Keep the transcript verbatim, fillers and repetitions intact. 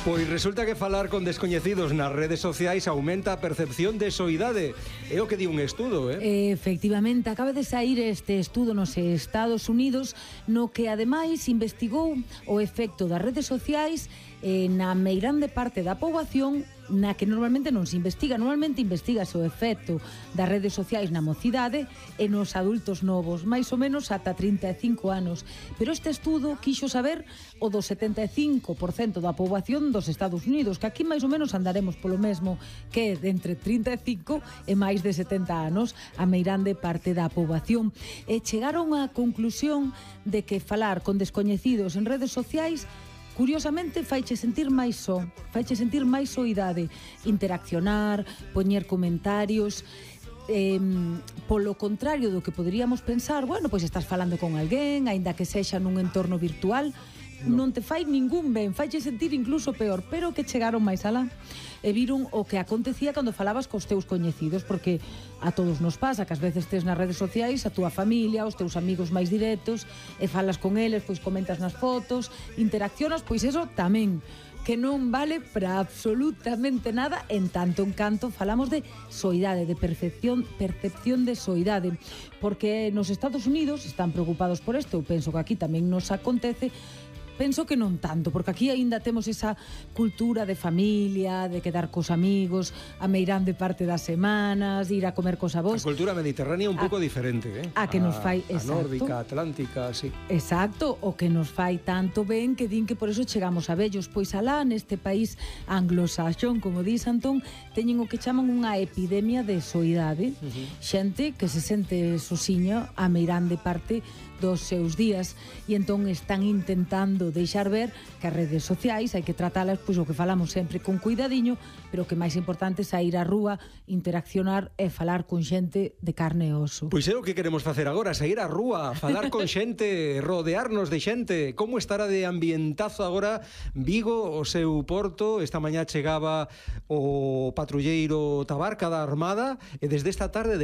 Pois resulta que falar con descoñecidos nas redes sociais aumenta a percepción de soidade. É o que di un estudo, eh? Efectivamente, acaba de sair este estudo nos Estados Unidos no que ademais investigou o efecto das redes sociais eh, na meirande parte da poboación na que normalmente non se investiga. Normalmente investigase o efecto das redes sociais na mocidade e nos adultos novos, máis ou menos ata trinta e cinco anos. Pero este estudo quixo saber o do setenta e cinco por cento da poboación dos Estados Unidos, que aquí máis ou menos andaremos polo mesmo, que é de entre trinta e cinco e máis de setenta anos, a meirande parte da poboación. E chegaron á conclusión de que falar con descoñecidos en redes sociais curiosamente faiche sentir máis só, faiche sentir máis soidade, interaccionar, poñer comentarios. Eh, polo contrario do que poderíamos pensar, bueno, pois estás falando con alguén, aínda que sexa nun entorno virtual, no. non te fai ningún ben, faiche sentir incluso peor, pero que chegaron máis alá e viron o que acontecía cando falabas cos teus coñecidos, porque a todos nos pasa que ás veces tes nas redes sociais a túa familia, os teus amigos máis directos e falas con eles, pois comentas nas fotos, interaccionas, pois eso tamén, que non vale para absolutamente nada, en tanto en canto falamos de soidade, de percepción, percepción de soidade, porque nos Estados Unidos están preocupados por isto, eu penso que aquí tamén nos acontece. Penso que non tanto, porque aquí aínda temos esa cultura de familia, de quedar cos amigos, a meirande parte das semanas, ir a comer cos avós. A cultura mediterránea un pouco diferente, eh? A que nos fai, a, a nórdica, atlántica, sí. Exacto, o que nos fai tanto ben que din que por eso chegamos a vellos. Pois alá neste país anglosaxón, como dis Antón, teñen o que chaman unha epidemia de soidade. Uh-huh. Xente que se sente sosiña a meirande parte dos seus días e entón están intentando deixar ver que as redes sociais hai que tratalas, pois o que falamos sempre, con cuidadiño, pero que máis importante é sair á rúa, interaccionar e falar con xente de carne e oso. Pois é o que queremos facer agora, sair á rúa, falar con xente, rodearnos de xente. Como estará de ambientazo agora Vigo, o seu porto? Esta mañá chegaba o patrulleiro Tabarca da Armada e desde esta tarde